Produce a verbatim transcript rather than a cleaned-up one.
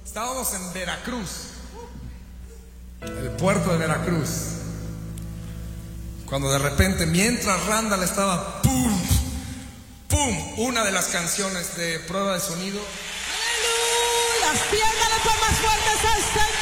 Estábamos en Veracruz, el puerto de Veracruz, cuando de repente, mientras Randall estaba ¡pum! ¡Pum! Una de las canciones de prueba de sonido. ¡Aleluya! Las piernas le más fuertes al Señor.